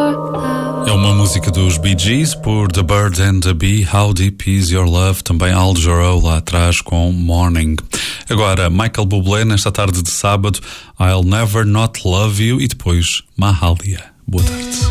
É uma música dos Bee Gees por The Bird and the Bee, How Deep Is Your Love, também Al Jarreau lá atrás com Morning. Agora, Michael Bublé nesta tarde de sábado, I'll Never Not Love You e depois Mahalia. Boa tarde.